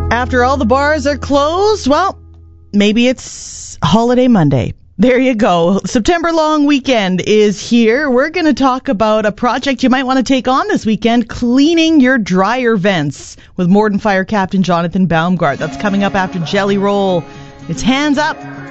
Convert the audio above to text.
After all the bars are closed, well, maybe it's Holiday Monday. There you go. September long weekend is here. We're going to talk about a project you might want to take on this weekend, cleaning your dryer vents, with Morden Fire Captain Jonathan Baumgart. That's coming up after Jelly Roll. It's Hands Up.